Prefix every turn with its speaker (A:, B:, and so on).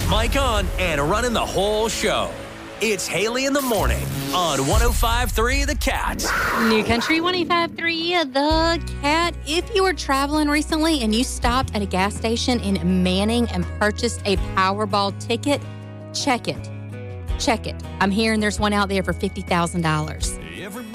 A: mic on, and running the whole show. It's Haley in the Morning on 105.3 The Cat.
B: New Country 105.3 The Cat. If you were traveling recently and you stopped at a gas station in Manning and purchased a Powerball ticket, check it. I'm hearing there's one out there for $50,000.